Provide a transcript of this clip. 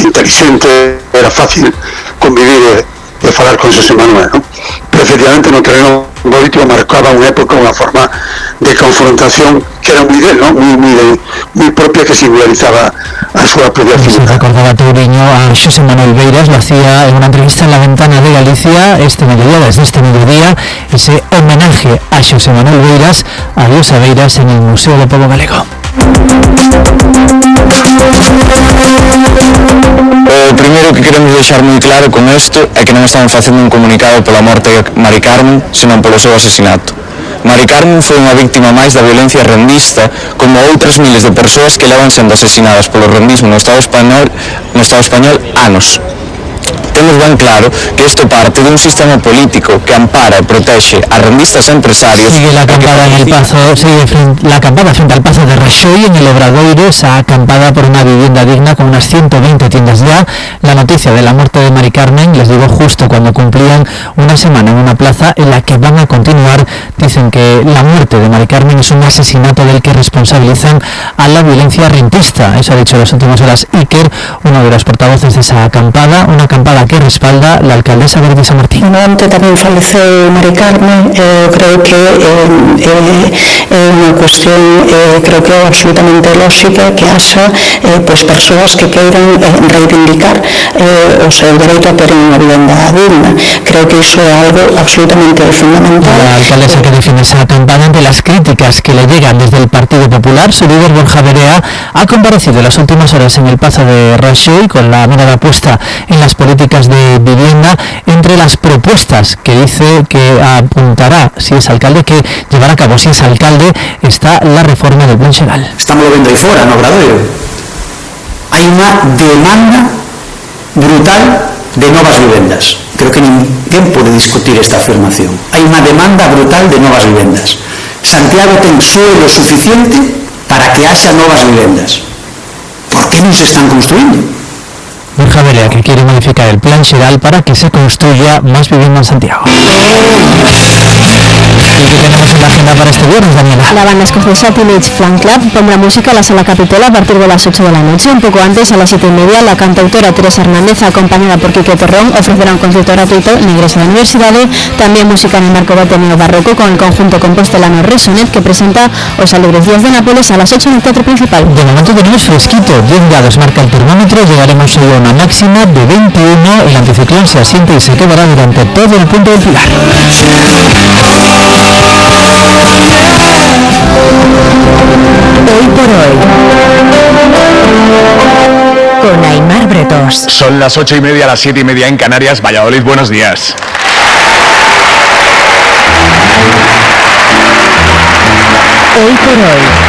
inteligente, era fácil convivir e falar con Xosé Manuel, non? Pero efectivamente no terreno político marcaba unha época, unha forma de confrontación que era moi del, non? Moi propia, que singularizaba a súa propia figura. Se recordaba Touriño a Xosé Manuel Beiras, lo hacía en una entrevista en La Ventana de Galicia desde este mediodía, ese homenaje a Xosé Manuel Beiras, adiós a Beiras, en el Museo do Pobo Galego. O primeiro que queremos deixar moi claro con isto é que non estamos facendo un comunicado pola morte de Mari Carmen, senón polo seu asesinato. Mari Carmen foi unha víctima máis da violencia rendista, como outras miles de persoas que levan sendo asesinadas polo rendismo no Estado español anos. Temos ben claro que isto parte dun sistema político que ampara e protexe a rendistas e empresarios. Sigue la acampada frente al Pazo de Raxoi, en el Obradoiro, esa acampada por una vivienda digna con unas 120 tiendas ya. La noticia de la muerte de Mari Carmen, les digo, justo cuando cumplían una semana en una plaza en la que van a continuar. Dicen que la muerte de Mari Carmen es un asesinato del que responsabilizan a la violencia rentista. Eso ha dicho en las últimas horas Iker, uno de los portavoces de esa acampada, una acampada que respalda la alcaldesa de San Martín. Onte tamén faleceu Mari Carmen, creo que é unha cuestión, creo que é absolutamente lógica que haxa persoas que queiran reivindicar o seu dereito a ter unha vivenda digna. Creo que iso é algo absolutamente fundamental. La alcaldesa que defiende esa acampada ante las críticas que le llegan desde el Partido Popular, su líder Borja Verea ha comparecido en las últimas horas en el Pazo de Raxoi con la mirada puesta en las políticas de vivienda. Entre las propuestas que dice que apuntará, si es alcalde, que llevará a cabo si es alcalde, está la reforma del Plan Xeral. Estamos vendo aí fora, no Obradoiro. Hai unha demanda brutal de novas vivendas. Creo que ninguén pode discutir esta afirmación. Hai unha demanda brutal de novas vivendas. Santiago ten suelo suficiente para que haxa novas vivendas. ¿Por qué non se están construindo? Borja Verea, que quiere modificar el Plan Xeral para que se construya más vivienda en Santiago. ¿Y qué tenemos en la agenda para este viernes, Daniela? La banda escocesa Teenage Fan Club pondrá música a la Sala Capitola a partir de las 8 de la noche. Un poco antes, a las 7:30, la cantautora Teresa Hernández, acompañada por Quique Torrón, ofrecerá un concierto gratuito en Igrexa da Universidade. También música en el marco do Ateneo Barroco con el conjunto compostelano Resonet, que presenta Os Alegres Días de Nápoles a las 8 en el Teatro Principal. De momento tenemos fresquito, 10 grados marca el termómetro, llegaremos hoy a una máxima de 21, el anticiclón se asienta y se quedará durante todo el Punto del Pilar. Hoy por hoy, con Aimar Bretos. Son las 8:30, las 7:30 en Canarias. Valladolid, buenos días. Hoy por hoy.